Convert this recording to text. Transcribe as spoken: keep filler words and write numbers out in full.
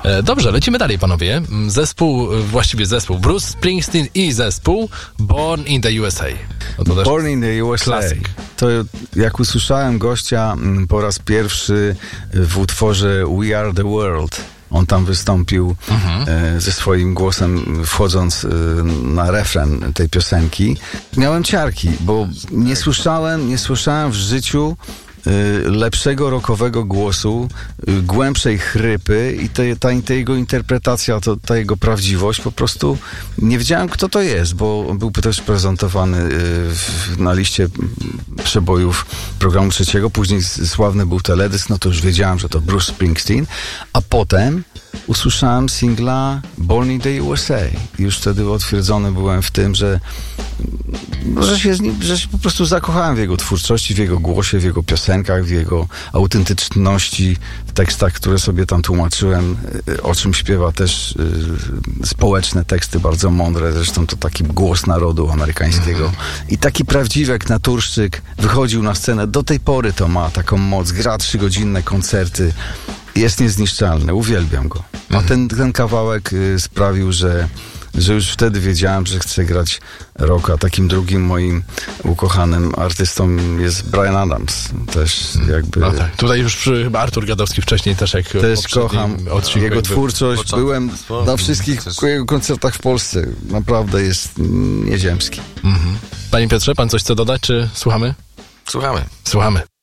E, dobrze, lecimy dalej, panowie. Zespół, właściwie zespół Bruce Springsteen i zespół Born in the U S A. No to też Born in the U S A. klasyk. To jak usłyszałem gościa po raz pierwszy w utworze We Are the World, on tam wystąpił mhm. e, ze swoim głosem, wchodząc e, na refren tej piosenki. Miałem ciarki, bo nie słyszałem, nie słyszałem w życiu y, lepszego rockowego głosu, y, głębszej chrypy i te, ta, ta jego interpretacja, to, ta jego prawdziwość, po prostu nie wiedziałem, kto to jest, bo był też prezentowany y, w, na liście przebojów programu trzeciego, później sławny był teledysk, no to już wiedziałem, że to Bruce Springsteen, a potem usłyszałem singla Born in the U S A. I już wtedy otwierdzony byłem w tym, że, że, się, że się po prostu zakochałem w jego twórczości, w jego głosie, w jego piosenkach, w jego autentyczności, w tekstach, które sobie tam tłumaczyłem, o czym śpiewa też y, społeczne teksty, bardzo mądre. Zresztą to taki głos narodu amerykańskiego. I taki prawdziwek, naturszczyk wychodził na scenę. Do tej pory to ma taką moc. Gra trzygodzinne koncerty. Jest niezniszczalny, uwielbiam go. A ten, ten kawałek y, sprawił, że, że już wtedy wiedziałem, że chcę grać rocka. Takim drugim moim ukochanym artystą jest Bryan Adams. Też jakby... No tak. Tutaj już przy, chyba Artur Gadowski wcześniej też jak... Też kocham jego twórczość. Był. Byłem na wszystkich jego koncertach w Polsce. Naprawdę jest nieziemski. Mhm. Panie Piotrze, pan coś chce dodać, czy słuchamy? Słuchamy. Słuchamy.